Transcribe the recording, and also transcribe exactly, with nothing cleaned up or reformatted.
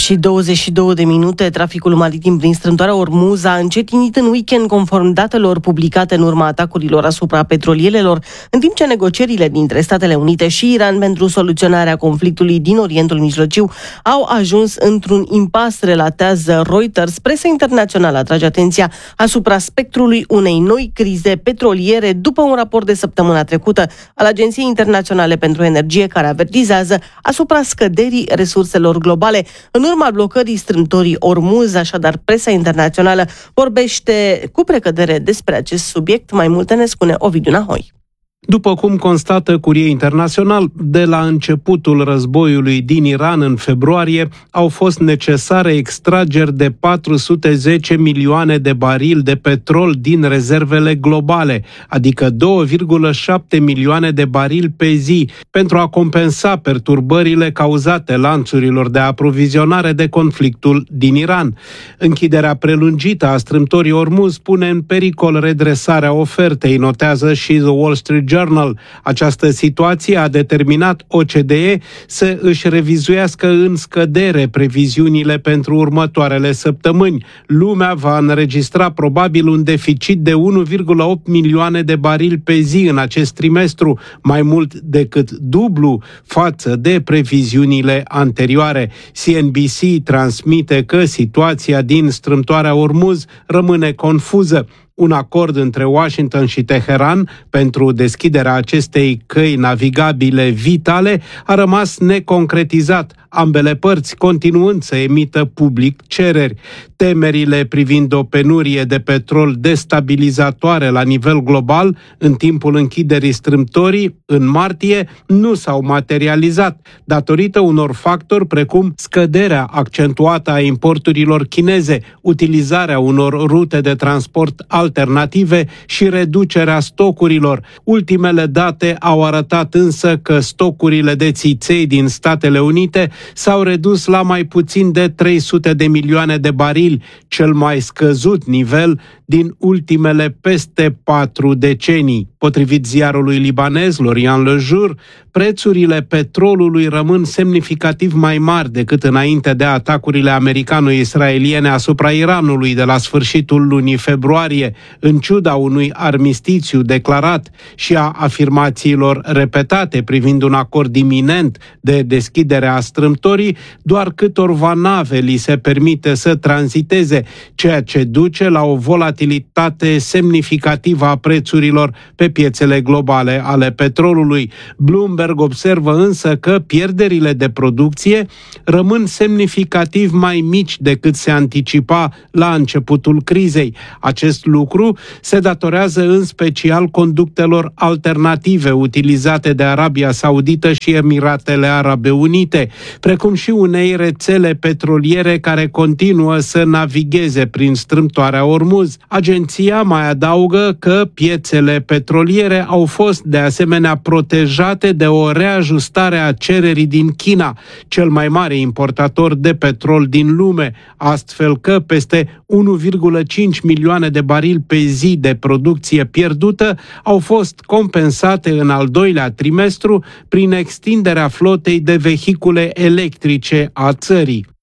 și douăzeci și două de minute, traficul maritim prin strâmtoarea Ormuz a încetinit în weekend conform datelor publicate în urma atacurilor asupra petrolierelor, în timp ce negocierile dintre Statele Unite și Iran pentru soluționarea conflictului din Orientul Mijlociu au ajuns într-un impas, relatează Reuters. Presa internațională atrage atenția asupra spectrului unei noi crize petroliere după un raport de săptămâna trecută al Agenției Internaționale pentru Energie, care avertizează asupra scăderii resurselor globale în urma blocării strâmtorii Ormuz. Așadar, presa internațională vorbește cu precădere despre acest subiect. Mai multe ne spune Ovidiu Nahoi. După cum constată Curie Internațional, de la începutul războiului din Iran în februarie au fost necesare extrageri de patru sute zece milioane de barili de petrol din rezervele globale, adică două virgulă șapte milioane de barili pe zi, pentru a compensa perturbările cauzate lanțurilor de aprovizionare de conflictul din Iran. Închiderea prelungită a strâmtorii Ormuz pune în pericol redresarea ofertei, notează și The Wall Street Journal. Această situație a determinat O C D E să își revizuiască în scădere previziunile pentru următoarele săptămâni. Lumea va înregistra probabil un deficit de unu virgulă opt milioane de barili pe zi în acest trimestru, mai mult decât dublu față de previziunile anterioare. C N B C transmite că situația din strâmtoarea Ormuz rămâne confuză. Un acord între Washington și Teheran pentru deschiderea acestei căi navigabile vitale a rămas neconcretizat, ambele părți continuând să emită public cereri. Temerile privind o penurie de petrol destabilizatoare la nivel global în timpul închiderii strâmtorii în martie nu s-au materializat, datorită unor factori precum scăderea accentuată a importurilor chineze, utilizarea unor rute de transport alternative și reducerea stocurilor. Ultimele date au arătat însă că stocurile de țiței din Statele Unite s-au redus la mai puțin de trei sute de milioane de barili, cel mai scăzut nivel din ultimele peste patru decenii. Potrivit ziarului libanez L'Orient Le Jour, prețurile petrolului rămân semnificativ mai mari decât înainte de atacurile americano-israeliene asupra Iranului de la sfârșitul lunii februarie, în ciuda unui armistițiu declarat și a afirmațiilor repetate privind un acord iminent de deschidere a strâmtorii. Doar câtorva nave li se permite să tranziteze, ceea ce duce la o volatilitate semnificativă a prețurilor pe piețele globale ale petrolului. Bloomberg observă însă că pierderile de producție rămân semnificativ mai mici decât se anticipa la începutul crizei. Acest lucru se datorează în special conductelor alternative utilizate de Arabia Saudită și Emiratele Arabe Unite, precum și unei rețele petroliere care continuă să navigheze prin strâmtoarea Ormuz. Agenția mai adaugă că piețele petroliere au fost de asemenea protejate de o reajustare a cererii din China, cel mai mare importator de petrol din lume, astfel că peste unu virgulă cinci milioane de barili pe zi de producție pierdută au fost compensate în al doilea trimestru prin extinderea flotei de vehicule electrice a țării.